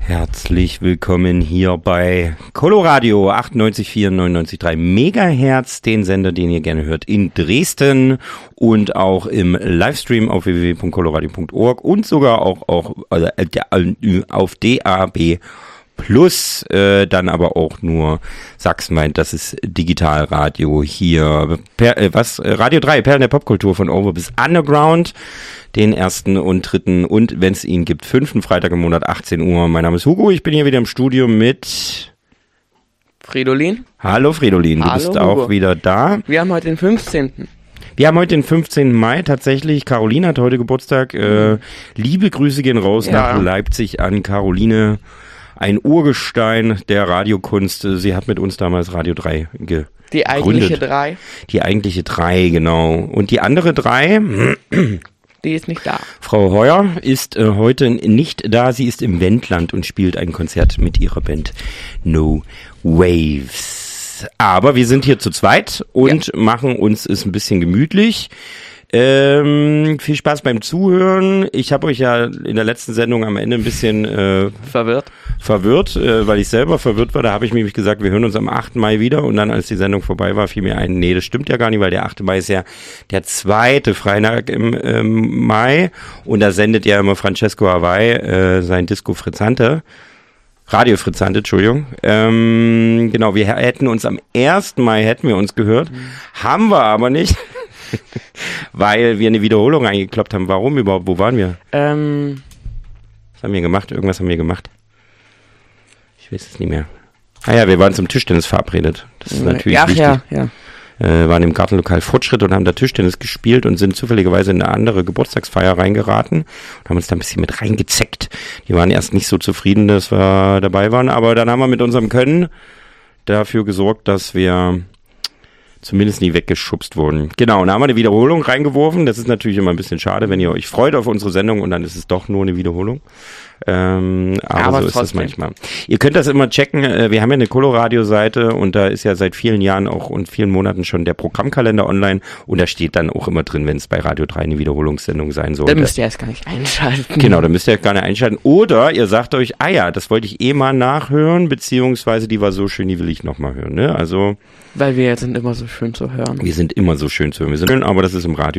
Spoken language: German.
Herzlich willkommen hier bei Coloradio 98,4, 99,3 Megahertz, den Sender, den ihr gerne hört, in Dresden und auch im Livestream auf www.coloradio.org und sogar auch auf DAB Plus, dann aber auch nur Sachsen meint, das ist Digitalradio hier. Radio 3, Perlen der Popkultur von Over bis Underground, den 1. und 3. und wenn es ihn gibt, 5. Freitag im Monat 18 Uhr. Mein Name ist Hugo, ich bin hier wieder im Studio mit Fridolin. Hallo Fridolin, du bist Hugo. Auch wieder da. Wir haben heute den 15. Wir haben heute den 15. Mai tatsächlich. Caroline hat heute Geburtstag. Liebe Grüße gehen raus nach Leipzig an Caroline. Ein Urgestein der Radiokunst. Sie hat mit uns damals Radio 3 gegründet. Die eigentliche 3. Die eigentliche 3, genau. Und die andere 3... Die ist nicht da. Frau Heuer ist heute nicht da. Sie ist im Wendland und spielt ein Konzert mit ihrer Band No Waves. Aber wir sind hier zu zweit und machen uns es ein bisschen gemütlich. Viel Spaß beim Zuhören. Ich habe euch ja in der letzten Sendung am Ende ein bisschen verwirrt, weil ich selber verwirrt war. Da habe ich nämlich gesagt, wir hören uns am 8. Mai wieder und dann, als die Sendung vorbei war, fiel mir ein, nee, das stimmt ja gar nicht, weil der 8. Mai ist ja der zweite Freitag im Mai und da sendet ja immer Francesco Hawaii sein Disco Frizzante. Radio Frizzante, Entschuldigung. Genau, wir hätten uns am 1. Mai hätten wir uns gehört, haben wir aber nicht. Weil wir eine Wiederholung eingekloppt haben. Warum überhaupt? Wo waren wir? Was haben wir gemacht? Irgendwas haben wir gemacht. Ich weiß es nicht mehr. Ah ja, wir waren zum Tischtennis verabredet. Das ist natürlich wichtig. Ja. Waren im Gartenlokal Fortschritt und haben da Tischtennis gespielt und sind zufälligerweise in eine andere Geburtstagsfeier reingeraten und haben uns da ein bisschen mit reingezeckt. Die waren erst nicht so zufrieden, dass wir dabei waren, aber dann haben wir mit unserem Können dafür gesorgt, dass wir zumindest nie weggeschubst wurden. Genau, und da haben wir eine Wiederholung reingeworfen. Das ist natürlich immer ein bisschen schade, wenn ihr euch freut auf unsere Sendung und dann ist es doch nur eine Wiederholung. Aber so ist es manchmal. Ihr könnt das immer checken. Wir haben ja eine Coloradio-Seite und da ist ja seit vielen Jahren auch und vielen Monaten schon der Programmkalender online und da steht dann auch immer drin, wenn es bei Radio 3 eine Wiederholungssendung sein soll. Dann müsst ihr erst gar nicht einschalten. Genau, dann müsst ihr gar nicht einschalten. Oder ihr sagt euch, das wollte ich mal nachhören, beziehungsweise die war so schön, die will ich nochmal hören. Ne? Also, weil wir sind immer so schön zu hören. Wir sind immer so schön zu hören. Wir sind schön, aber das ist im Radio